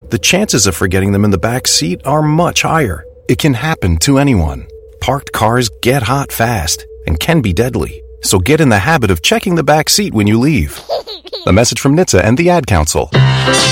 the chances of forgetting them in the back seat are much higher. It can happen to anyone. Parked cars get hot fast and can be deadly. So get in the habit of checking the back seat when you leave. A message from NHTSA and the Ad Council.